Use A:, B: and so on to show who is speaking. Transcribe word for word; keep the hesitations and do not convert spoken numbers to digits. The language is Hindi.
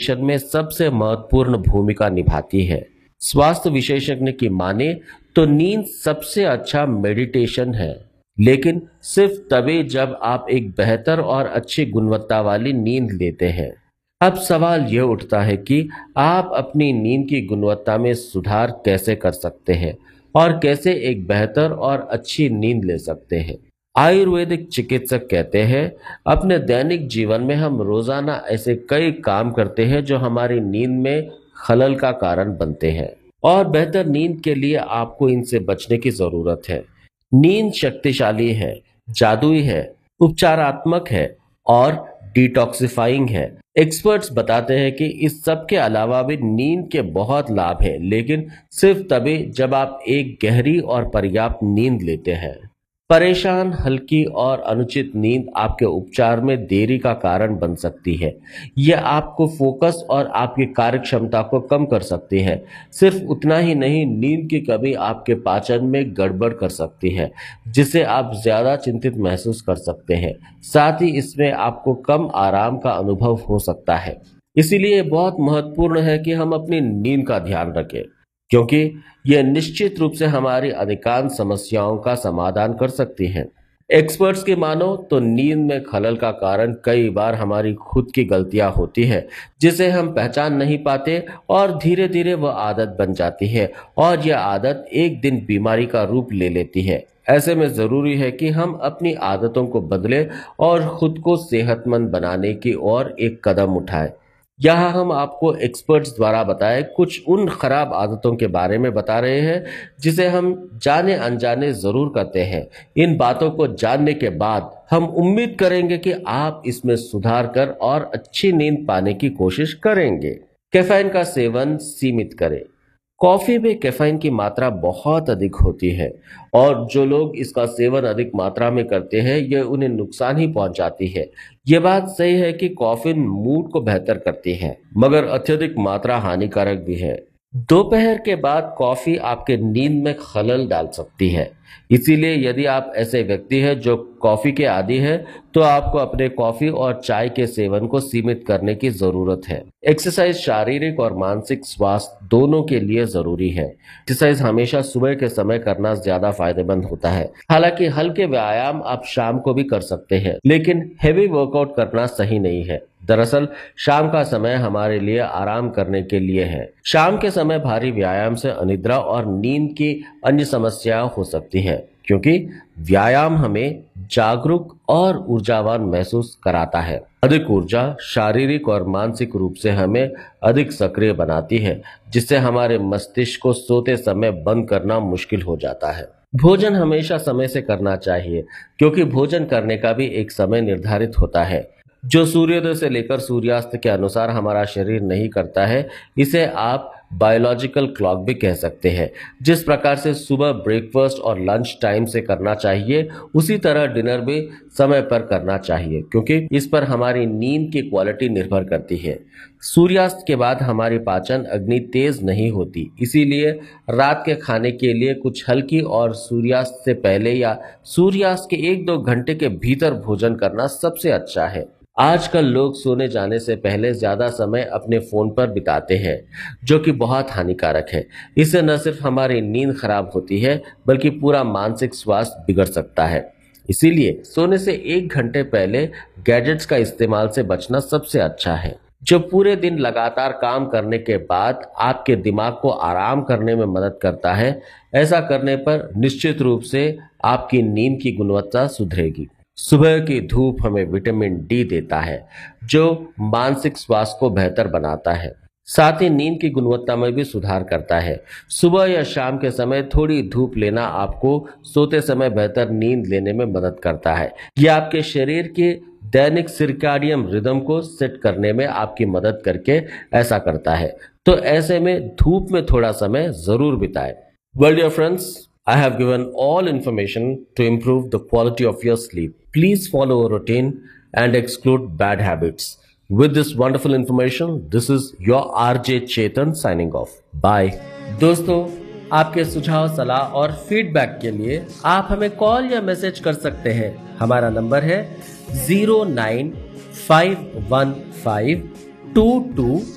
A: मेडिटेशन में सबसे महत्वपूर्ण भूमिका निभाती है। स्वास्थ्य विशेषज्ञ की माने तो नींद सबसे अच्छा मेडिटेशन है, लेकिन सिर्फ तभी जब आप एक बेहतर और अच्छी गुणवत्ता वाली नींद लेते हैं। अब सवाल यह उठता है कि आप अपनी नींद की गुणवत्ता में सुधार कैसे कर सकते हैं और कैसे एक बेहतर और अच्छी नींद ले सकते हैं। आयुर्वेदिक चिकित्सक कहते हैं, अपने दैनिक जीवन में हम रोजाना ऐसे कई काम करते हैं जो हमारी नींद में खलल का कारण बनते हैं, और बेहतर नींद के लिए आपको इनसे बचने की जरूरत है। नींद शक्तिशाली है, जादुई है, उपचारात्मक है और डिटॉक्सिफाइंग है। एक्सपर्ट्स बताते हैं कि इस सब के अलावा भी नींद के बहुत लाभ हैं, लेकिन सिर्फ तभी जब आप एक गहरी और पर्याप्त नींद लेते हैं। परेशान, हल्की और अनुचित नींद आपके उपचार में देरी का कारण बन सकती है। यह आपको फोकस और आपकी कार्य क्षमता को कम कर सकती है। सिर्फ उतना ही नहीं, नींद की कमी आपके पाचन में गड़बड़ कर सकती है, जिससे आप ज्यादा चिंतित महसूस कर सकते हैं। साथ ही इसमें आपको कम आराम का अनुभव हो सकता है। इसीलिए बहुत महत्वपूर्ण है कि हम अपनी नींद का ध्यान रखें, क्योंकि यह निश्चित रूप से हमारी अधिकांश समस्याओं का समाधान कर सकती है। एक्सपर्ट्स की मानो तो नींद में खलल का कारण कई बार हमारी खुद की गलतियां होती है, जिसे हम पहचान नहीं पाते, और धीरे धीरे वह आदत बन जाती है और यह आदत एक दिन बीमारी का रूप ले लेती है। ऐसे में जरूरी है कि हम अपनी आदतों को बदलें और खुद को सेहतमंद बनाने की ओर एक कदम उठाएं। यहाँ हम आपको एक्सपर्ट्स द्वारा बताए कुछ उन खराब आदतों के बारे में बता रहे हैं जिसे हम जाने अनजाने जरूर करते हैं। इन बातों को जानने के बाद हम उम्मीद करेंगे कि आप इसमें सुधार कर और अच्छी नींद पाने की कोशिश करेंगे। कैफीन का सेवन सीमित करें। कॉफी में कैफीन की मात्रा बहुत अधिक होती है, और जो लोग इसका सेवन अधिक मात्रा में करते हैं यह उन्हें नुकसान ही पहुंचाती है। यह बात सही है कि कॉफीन मूड को बेहतर करती है, मगर अत्यधिक मात्रा हानिकारक भी है। दोपहर के बाद कॉफी आपके नींद में खलल डाल सकती है। इसीलिए यदि आप ऐसे व्यक्ति हैं जो कॉफी के आदी हैं, तो आपको अपने कॉफी और चाय के सेवन को सीमित करने की जरूरत है। एक्सरसाइज शारीरिक और मानसिक स्वास्थ्य दोनों के लिए जरूरी है। एक्सरसाइज हमेशा सुबह के समय करना ज्यादा फायदेमंद होता है। हालांकि हल्के व्यायाम आप शाम को भी कर सकते हैं, लेकिन हेवी वर्कआउट करना सही नहीं है। दरअसल शाम का समय हमारे लिए आराम करने के लिए है। शाम के समय भारी व्यायाम से अनिद्रा और नींद की अन्य समस्याएं हो सकती है, क्योंकि व्यायाम हमें जागरूक और ऊर्जावान महसूस कराता है। अधिक ऊर्जा शारीरिक और मानसिक रूप से हमें अधिक सक्रिय बनाती है, जिससे हमारे मस्तिष्क को सोते समय बंद करना मुश्किल हो जाता है। भोजन हमेशा समय से करना चाहिए, क्योंकि भोजन करने का भी एक समय निर्धारित होता है जो सूर्योदय से लेकर सूर्यास्त के अनुसार हमारा शरीर नहीं करता है। इसे आप बायोलॉजिकल क्लॉक भी कह सकते हैं। जिस प्रकार से सुबह ब्रेकफास्ट और लंच टाइम से करना चाहिए, उसी तरह डिनर भी समय पर करना चाहिए, क्योंकि इस पर हमारी नींद की क्वालिटी निर्भर करती है। सूर्यास्त के बाद हमारी पाचन अग्नि तेज नहीं होती, इसीलिए रात के खाने के लिए कुछ हल्की और सूर्यास्त से पहले या सूर्यास्त के एक दो घंटे के भीतर भोजन करना सबसे अच्छा है। आजकल लोग सोने जाने से पहले ज्यादा समय अपने फोन पर बिताते हैं, जो कि बहुत हानिकारक है। इससे न सिर्फ हमारी नींद खराब होती है, बल्कि पूरा मानसिक स्वास्थ्य बिगड़ सकता है। इसीलिए सोने से एक घंटे पहले गैजेट्स का इस्तेमाल से बचना सबसे अच्छा है। जो पूरे दिन लगातार काम करने के बाद आपके दिमाग को आराम करने में मदद करता है। ऐसा करने पर निश्चित रूप से आपकी नींद की गुणवत्ता सुधरेगी। सुबह की धूप हमें विटामिन डी देता है, जो मानसिक स्वास्थ्य को बेहतर बनाता है। साथ ही नींद की गुणवत्ता में भी सुधार करता है। सुबह या शाम के समय थोड़ी धूप लेना आपको सोते समय बेहतर नींद लेने में मदद करता है। यह आपके शरीर के दैनिक सर्कैडियन रिदम को सेट करने में आपकी मदद करके ऐसा करता है। तो ऐसे में धूप में थोड़ा समय जरूर बिताएं। Well, dear friends, I have given all information to improve the quality of your sleep. Please follow a routine and exclude bad habits. With this wonderful information, this is your R J Chetan signing off. Bye. दोस्तों, आपके सुझाव, सलाह और फीडबैक के लिए आप हमें कॉल या मैसेज कर सकते हैं। हमारा नंबर है zero nine five one five to to